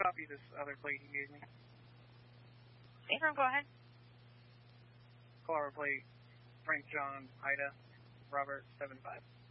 copy this other plate you gave me. Affirm, go ahead. Caller plate, Frank John, Ida, Robert 75.